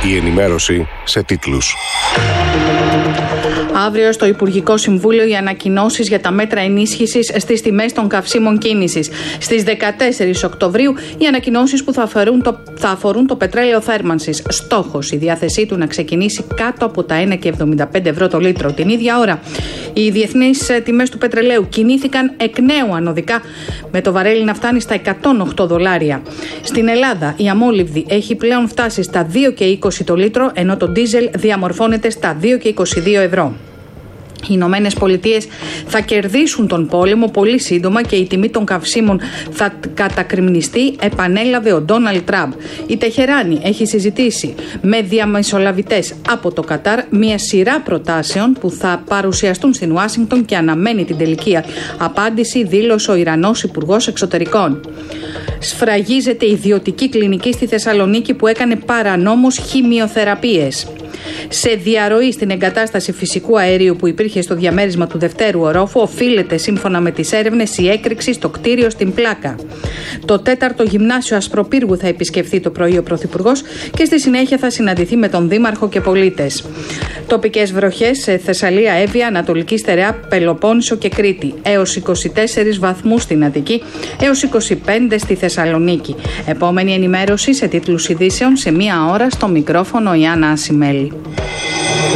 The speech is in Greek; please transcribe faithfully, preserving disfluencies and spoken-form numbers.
Η ενημέρωση σε τίτλους. Αύριο στο Υπουργικό Συμβούλιο οι ανακοινώσεις για τα μέτρα ενίσχυσης στις τιμές των καυσίμων κίνησης. Στις δεκατέσσερις Οκτωβρίου οι ανακοινώσεις που θα αφορούν, το, θα αφορούν το πετρέλαιο θέρμανσης. Στόχος η διάθεσή του να ξεκινήσει κάτω από τα ένα κόμμα εβδομήντα πέντε ευρώ το λίτρο. Την ίδια ώρα οι διεθνείς τιμές του πετρελαίου κινήθηκαν εκ νέου ανωδικά, με το βαρέλι να φτάνει στα εκατόν οκτώ δολάρια. Στην Ελλάδα η αμόλυβδη έχει πλέον φτάσει στα δύο κόμμα είκοσι το λίτρο, ενώ το ντίζελ διαμορφώνεται στα δύο κόμμα είκοσι δύο ευρώ. Οι Ηνωμένες Πολιτείες θα κερδίσουν τον πόλεμο πολύ σύντομα και η τιμή των καυσίμων θα κατακριμνιστεί, επανέλαβε ο Ντόναλντ Τραμπ. Η Τεχεράνη έχει συζητήσει με διαμεσολαβητές από το Κατάρ μια σειρά προτάσεων που θα παρουσιαστούν στην Ουάσιγκτον και αναμένει την τελική απάντηση, δήλωσε ο Ιρανός Υπουργός Εξωτερικών. Σφραγίζεται η ιδιωτική κλινική στη Θεσσαλονίκη που έκανε παρανόμως χημειοθεραπείες. Σε διαρροή στην εγκατάσταση φυσικού αερίου που υπήρχε στο διαμέρισμα του δευτέρου ορόφου οφείλεται σύμφωνα με τις έρευνες η έκρηξη στο κτίριο στην Πλάκα. Το τέταρτο γυμνάσιο Ασπροπύργου θα επισκεφθεί το πρωί ο Πρωθυπουργός και στη συνέχεια θα συναντηθεί με τον Δήμαρχο και πολίτες. Τοπικές βροχές σε Θεσσαλία, Εύβοια, Ανατολική Στερεά, Πελοπόννησο και Κρήτη. Έως είκοσι τέσσερις βαθμούς στην Αττική, έως είκοσι πέντε στη Θεσσαλονίκη. Επόμενη ενημέρωση σε τίτλους ειδήσεων σε μία ώρα στο μικρόφωνο η Άννα Ασημέλη.